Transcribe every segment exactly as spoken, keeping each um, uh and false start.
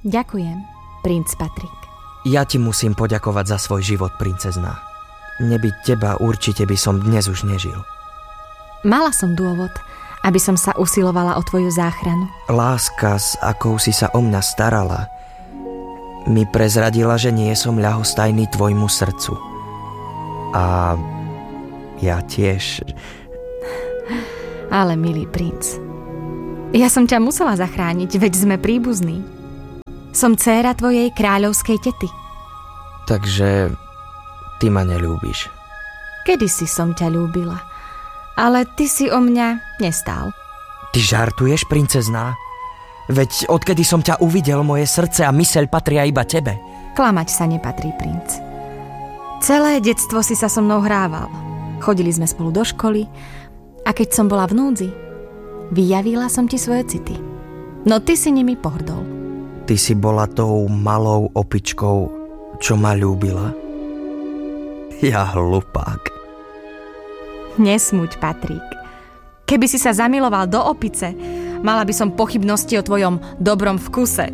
Ďakujem, princ Patrik. Ja ti musím poďakovať za svoj život, princezná. Nebyť teba, určite by som dnes už nežil. Mala som dôvod, aby som sa usilovala o tvoju záchranu. Láska, s akou si sa o mňa starala, mi prezradila, že nie som ľahostajný tvojmu srdcu. A ja tiež... Ale milý princ, ja som ťa musela zachrániť, veď sme príbuzní. Som dcéra tvojej kráľovskej tety. Takže ty ma neľúbiš. Kedysi som ťa ľúbila, ale ty si o mňa nestál. Ty žartuješ, princezná? Veď odkedy som ťa uvidel, moje srdce a myseľ patria iba tebe. Klamať sa nepatrí, princ. Celé detstvo si sa so mnou hrával. Chodili sme spolu do školy a keď som bola v núdzi, vyjavila som ti svoje city. No ty si nimi pohrdol. Ty si bola tou malou opičkou, čo ma ľúbila? Ja hlupák. Nesmuť, Patrik. Keby si sa zamiloval do opice, mala by som pochybnosti o tvojom dobrom vkuse.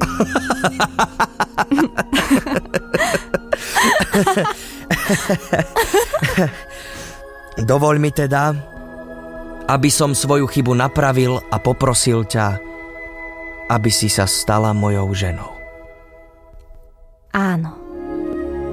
Dovoľ mi teda, aby som svoju chybu napravil a poprosil ťa, aby si sa stala mojou ženou. Áno.